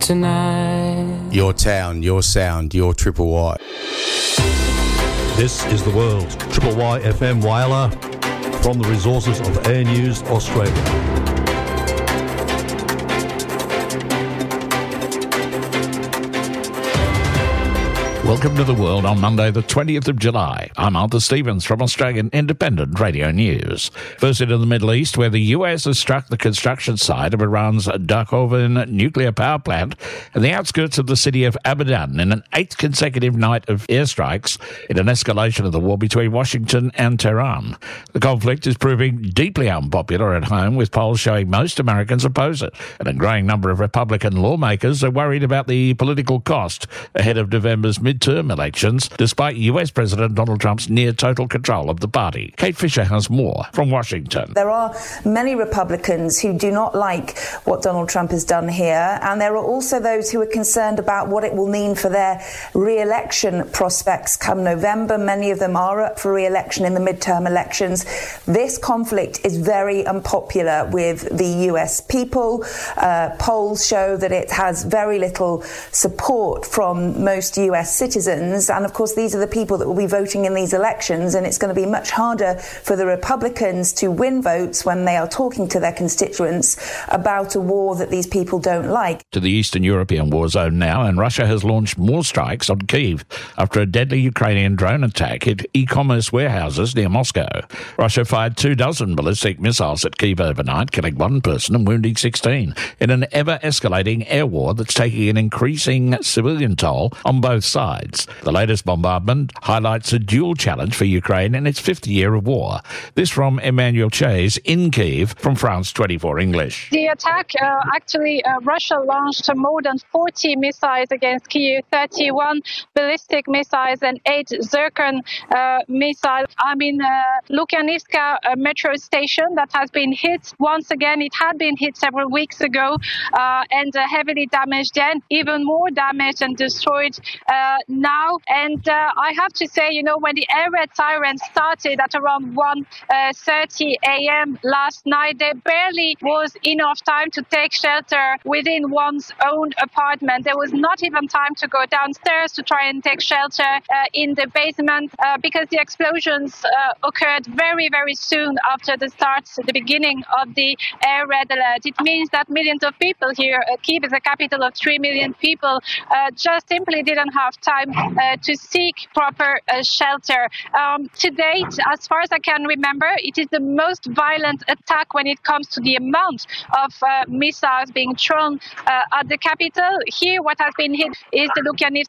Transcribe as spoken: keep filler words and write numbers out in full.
tonight. Your town, your sound, your Triple Y. This is the world. Triple Y F M Whyalla from the resources of Air News Australia. Welcome to The World on Monday the twentieth of July. I'm Arthur Stevens from Australian Independent Radio News. First into the Middle East, where the U S has struck the construction site of Iran's Dakhovan nuclear power plant in the outskirts of the city of Abadan in an eighth consecutive night of airstrikes in an escalation of the war between Washington and Tehran. The conflict is proving deeply unpopular at home, with polls showing most Americans oppose it, and a growing number of Republican lawmakers are worried about the political cost ahead of November's mid term elections, despite U S President Donald Trump's near total control of the party. Kate Fisher has more from Washington. There are many Republicans who do not like what Donald Trump has done here, and there are also those who are concerned about what it will mean for their re-election prospects come November. Many of them are up for re-election in the midterm elections. This conflict is very unpopular with the U S people. Uh, polls show that it has very little support from most U S citizens, and of course these are the people that will be voting in these elections, and it's going to be much harder for the Republicans to win votes when they are talking to their constituents about a war that these people don't like. To the Eastern European war zone now, and Russia has launched more strikes on Kyiv after a deadly Ukrainian drone attack hit e-commerce warehouses near Moscow. Russia fired two dozen ballistic missiles at Kyiv overnight, killing one person and wounding sixteen, in an ever-escalating air war that's taking an increasing civilian toll on both sides. The latest bombardment highlights a dual challenge for Ukraine in its fifth year of war. This from Emmanuel Chase in Kyiv from France twenty-four English. The attack, uh, actually, uh, Russia launched more than forty missiles against Kyiv, thirty-one ballistic missiles and eight Zircon uh, missiles. I mean, uh, Lukyanivka uh, metro station that has been hit. Once again, it had been hit several weeks ago uh, and uh, heavily damaged, and even more damaged and destroyed uh, now. And uh, I have to say, you know, when the air raid siren started at around one thirty a.m. last night, there barely was enough time to take shelter within one's own apartment. There was not even time to go downstairs to try and take shelter uh, in the basement uh, because the explosions uh, occurred very, very soon after the start, the beginning of the air raid alert. It means that millions of people here, uh, Kyiv is a capital of three million people, uh, just simply didn't have time uh, to seek proper uh, shelter. Um, to date, as far as I can remember, it is the most violent attack when it comes to the amount of uh, missiles being thrown uh, at the capital. Here, what has been hit is the Lukyanivka